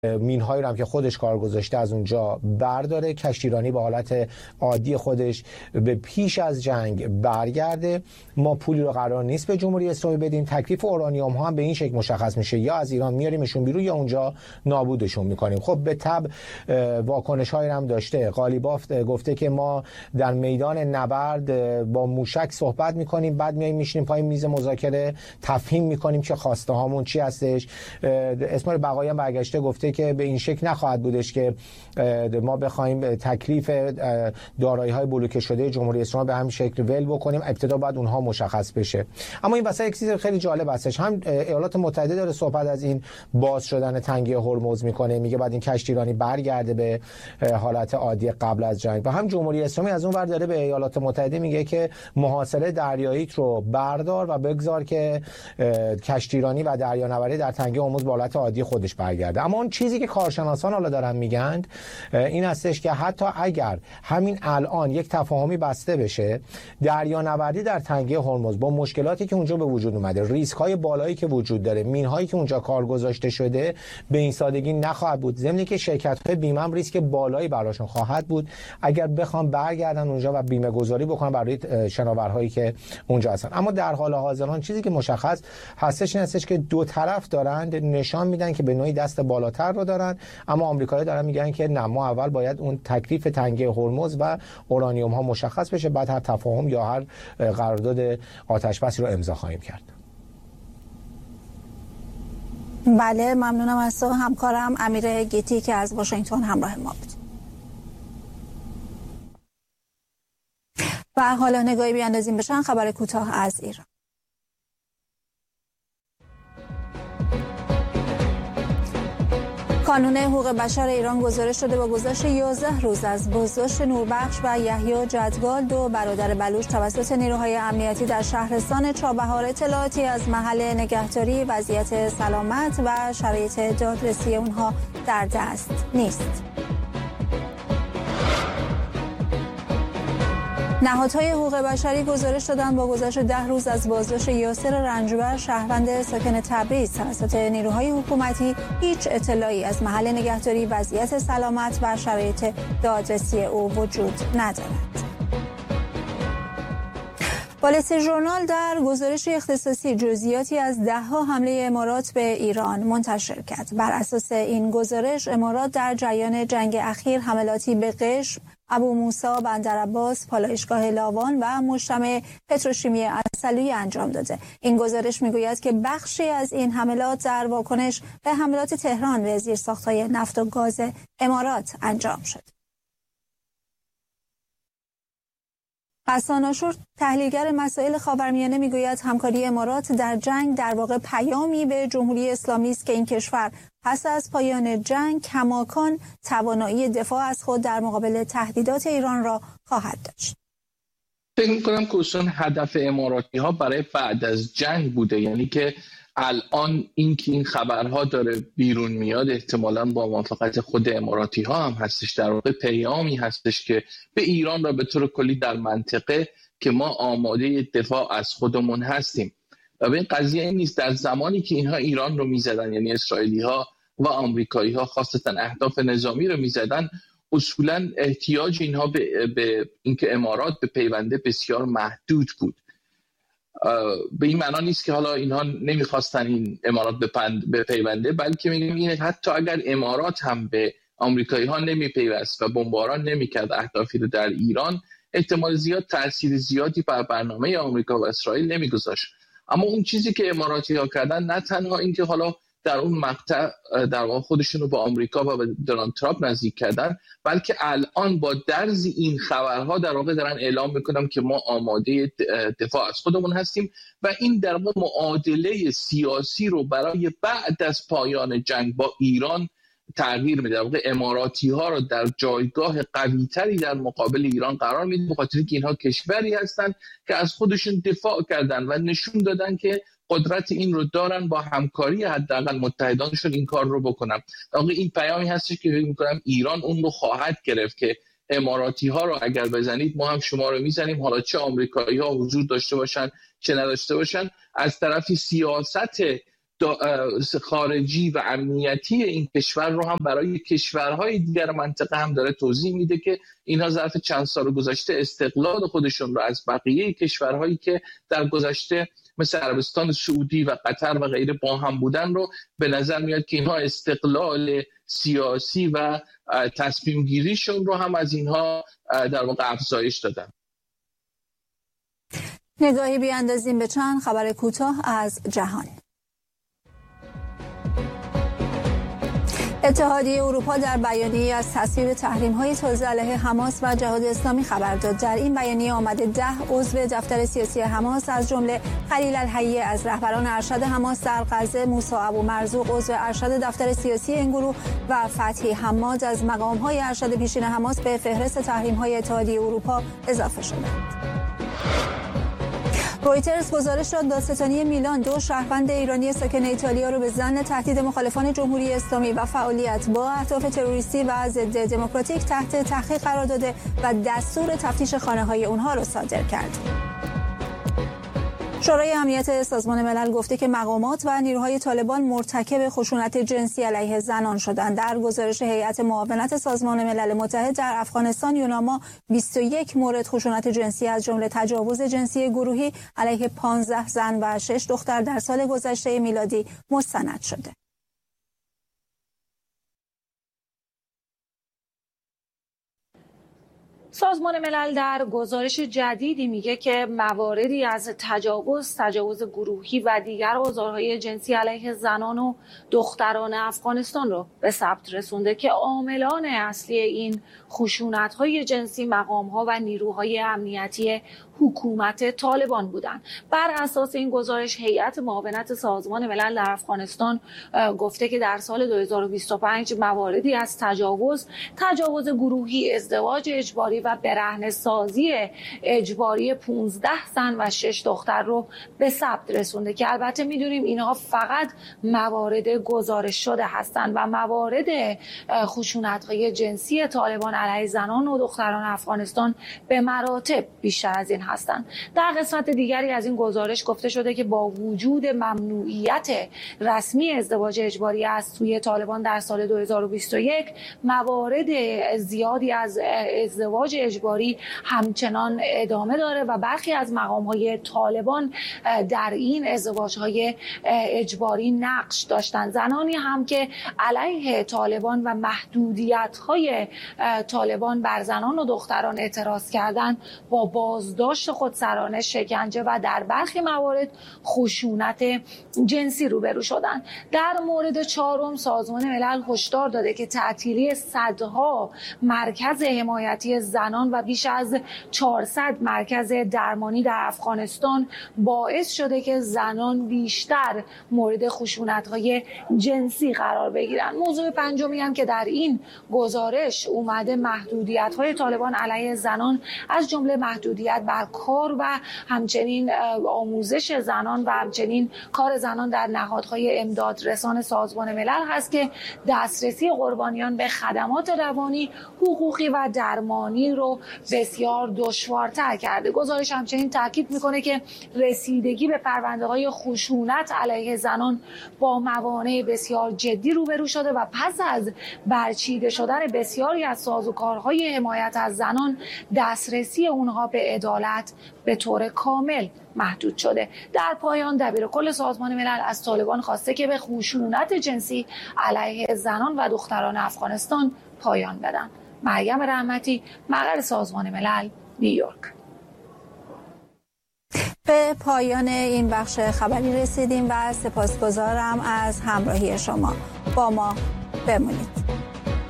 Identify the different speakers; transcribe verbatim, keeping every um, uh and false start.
Speaker 1: مین‌هایی رو هم که خودش کار گذاشته از اونجا برداره، کشتیرانی به حالت عادی خودش به پیش از جنگ برگرده. ما پولی رو قرار نیست به جمهوری اسلامی بدیم. تکلیف اورانیوم ها هم به این شکل مشخص میشه، یا از ایران میاریمشون بیرون یا اونجا نابودشون میکنیم. خب به تبع واکنش هایی هم داشته. قالیباف گفته که ما در میدان نبرد با موشک صحبت میکنیم، بعد میایم میشینیم پای میز مذاکره تفهیم میکنیم که خواسته هامون چی هستش. اسماعیل بقایی هم برگشته گفته که به این شکل نخواهد بودش که ما بخوایم تکلیف دارایی‌های بلوکه شده جمهوری اسلامی به همین شکل ول بکنیم، ابتدا باید اونها مشخص بشه. اما این واسه یک چیز خیلی جالب هستش، هم ایالات متحده داره صحبت از این باز شدن تنگه هرمز میکنه، میگه بعد این کشتیرانی برگرده به حالت عادی قبل از جنگ، و هم جمهوری اسلامی از اون ور داره به ایالات متحده میگه که محاصره دریایی رو بردار و بگذار که کشتیرانی و دریانوردی در تنگه هرمز به حالت عادی خودش برگرده. اما اون چیزی که کارشناسان حالا دارن میگن این هستش که حتی اگر همین الان یک تفاهمی بسته بشه، دریانوردی در تنگه هرمز با مشکلاتی که اونجا به وجود اومده، ریسک های بالایی که وجود داره، مین هایی که اونجا کار گذاشته شده، به این سادگی نخواهد بود. ضمن که شرکت های بیمه هم ریسک بالایی براشون خواهد بود اگر بخوام برگردن اونجا و بیمه گذاری بکنن برای شناورهایی که اونجا هستن. اما در حال حاضران چیزی که مشخص هستش این هستش که دو طرف دارند نشان میدن که به نوعی دست بالاتر رو دارن، اما آمریکایی‌ها دارن میگن که نه، ما اول باید اون تکلیف تنگه هرمز و اورانیوم ها مشخص بشه، بعد هر تفاهم یا هر قرارداد آتش بسی رو امضا خواهیم کرد.
Speaker 2: بله، ممنونم از تو همکارم امیر گیتی که از واشنگتن همراه ما بود. و حالا نگاهی بیاندازیم به چند خبر کوتاه از ایران. کانون حقوق بشر ایران گزارش شده با گذشت یازده روز از بازداشت نوربخش و یحیی جدگال، دو برادر بلوچ، توسط نیروهای امنیتی در شهرستان چابهار، اطلاعاتی از محل نگهداری، وضعیت سلامت و شرایط دادرسی اونها در دست نیست. نهادهای حقوق بشری گزارش دادند با گذشت ده روز از بازداشت یاسر رنجبر، شهروند ساکن تبریز، توسط نیروهای حکومتی هیچ اطلاعی از محل نگهداری، وضعیت سلامت و شرایط دادرسی او وجود ندارد. وال استریت ژورنال در گزارش اختصاصی جزئیاتی از ده‌ها حمله امارات به ایران منتشر کرد. بر اساس این گزارش، امارات در جریان جنگ اخیر حملاتی به قشم، ابو موسی، بندرعباس، پالایشگاه لاوان و مجتمع پتروشیمی عسلویه انجام داده. این گزارش میگوید که بخشی از این حملات در واکنش به حملات تهران به زیرساخت‌های نفت و گاز امارات انجام شد. حسان آشور، تحلیلگر مسائل خاورمیانه، میگوید همکاری امارات در جنگ در واقع پیامی به جمهوری اسلامی است که این کشور پس از پایان جنگ کماکان توانایی دفاع از خود در مقابل تهدیدات ایران را خواهد داشت.
Speaker 3: فکر می‌کنم که اصلا هدف اماراتی‌ها برای بعد از جنگ بوده، یعنی که الان این که این خبرها داره بیرون میاد احتمالاً با موافقت خود اماراتی ها هم هستش، در واقع پیامی هستش که به ایران را به طور کلی در منطقه که ما آماده دفاع از خودمون هستیم. و به این قضیه این نیست در زمانی که اینها ایران رو میزدن، یعنی اسرائیلی ها و آمریکایی ها خاصتا اهداف نظامی رو میزدن، اصولاً احتیاج اینها به, به اینکه امارات به پیونده بسیار محدود بود. به این معنا نیست که حالا اینها نمیخواستن این امارات به پیونده، بلکه میگیم اینه حتی اگر امارات هم به آمریکایی ها نمیپیوست و بمباران نمیکرد اهدافی رو در ایران، احتمال زیاد تاثیر زیادی بر برنامه آمریکا و اسرائیل نمیگذاشت. اما اون چیزی که اماراتی ها کردن، نه تنها این که حالا در اون مقطع در واقع خودشون رو با آمریکا و به دونالد ترامپ نزدیک کردن، بلکه الان با درز این خبرها در واقع دارن اعلام میکنن که ما آماده دفاع از خودمون هستیم و این در واقع معادله سیاسی رو برای بعد از پایان جنگ با ایران تغییر میده. در واقع اماراتی ها رو در جایگاه قوی تری در مقابل ایران قرار میده، به خاطر اینکه اینها کشوری هستن که از خودشون دفاع کردن و نشون دادن که قدرت این رو دارن با همکاری حداقل متحدانشون این کار رو بکنن. در واقع این پیامی هستش که فکر می‌کنم ایران اون رو خواهد گرفت که اماراتی ها رو اگر بزنید ما هم شما رو میزنیم، حالا چه آمریکایی ها حضور داشته باشن چه نداشته باشن. از طرفی سیاست خارجی و امنیتی این کشور رو هم برای کشورهای دیگر منطقه هم داره توضیح میده که اینها ظرف چند سال گذشته استقلال خودشون رو از بقیه کشورهایی که در گذشته مثل عربستان سعودی و قطر و غیره با هم بودن رو به نظر میاد که اینها استقلال سیاسی و تصمیم گیریشون رو هم از اینها در واقع افزایش دادن.
Speaker 2: نگاهی بیاندازیم به چند خبر کوتاه از جهان. اتحادیه اروپا در بیانیه‌ای از تصویب تحریم‌های تازه علیه حماس و جهاد اسلامی خبر داد. در این بیانیه آمده ده عضو دفتر سیاسی حماس از جمله خلیل الحیی از رهبران ارشد حماس در غزه، موسی ابو مرزوق عضو ارشد دفتر سیاسی این گروه و فتحی حماد از مقام‌های ارشد پیشین حماس به فهرست تحریم‌های اتحادیه اروپا اضافه شدند. رویترز گزارش داد دادستانی میلان دو شهروند ایرانی ساکن ایتالیا رو به ظن تهدید مخالفان جمهوری اسلامی و فعالیت با اهداف تروریستی و ضد دموکراتیک تحت تحقیق قرار داده و دستور تفتیش خانه‌های اونها رو صادر کرد. شورای امنیت سازمان ملل گفته که مقامات و نیروهای طالبان مرتکب خشونت جنسی علیه زنان شدند. در گزارش هیئت معاونت سازمان ملل متحد در افغانستان یوناما بیست و یک مورد خشونت جنسی از جمله تجاوز جنسی گروهی علیه پانزده زن و شش دختر در سال گذشته میلادی مستند شده.
Speaker 4: سازمان ملل در گزارش جدیدی میگه که مواردی از تجاوز، تجاوز گروهی و دیگر آزارهای جنسی علیه زنان و دختران افغانستان رو به ثبت رسونده که عاملان اصلی این خشونت‌های جنسی مقام‌ها و نیروهای امنیتی حکومت طالبان بودند. بر اساس این گزارش هیئت معاونت سازمان ملل در افغانستان گفته که در سال دو هزار و بیست و پنج مواردی از تجاوز، تجاوز گروهی، ازدواج اجباری و برهنه‌سازی اجباری پانزده زن و شش دختر رو به ثبت رسونده که البته میدونیم اینها فقط موارد گزارش شده هستند و موارد خشونت‌های جنسی طالبان علیه زنان و دختران افغانستان به مراتب بیشتر از این هستند. در قسمت دیگری از این گزارش گفته شده که با وجود ممنوعیت رسمی ازدواج اجباری از سوی طالبان در سال دو هزار و بیست و یک موارد زیادی از ازدواج اجباری همچنان ادامه داره و برخی از مقام‌های طالبان در این ازدواج‌های اجباری نقش داشتند. زنانی هم که علیه طالبان و محدودیت‌های طالبان بر زنان و دختران اعتراض کردند با بازداشت خودسرانه، شکنجه و در برخی موارد خشونت جنسی روبرو شدند. در مورد چهارم سازمان ملل هشدار داده که تعطیلی صدها مرکز حمایتی زنان و بیش از چهارصد مرکز درمانی در افغانستان باعث شده که زنان بیشتر مورد خشونت‌های جنسی قرار بگیرند. موضوع پنجمی هم که در این گزارش اومده محدودیت‌های طالبان علیه زنان از جمله محدودیت بر کار و همچنین آموزش زنان و همچنین کار زنان در نهادهای امداد رسان سازمان ملل هست که دسترسی قربانیان به خدمات روانی، حقوقی و درمانی رو بسیار دشوارتر کرده. گزارش همچنین تاکید میکنه که رسیدگی به پرونده‌های خشونت علیه زنان با موانع بسیار جدی روبرو شده و پس از برچیده شدن بسیاری از سازوکارهای حمایت از زنان دسترسی اونها به عدالت به طور کامل محدود شده. در پایان دبیرکل سازمان ملل از طالبان خواسته که به خشونت جنسی علیه زنان و دختران افغانستان پایان بدن. مریم رحمتی، مقر سازمان ملل، نیویورک.
Speaker 2: به پایان این بخش خبری رسیدیم و سپاسگزارم از همراهی شما. با ما بمونید.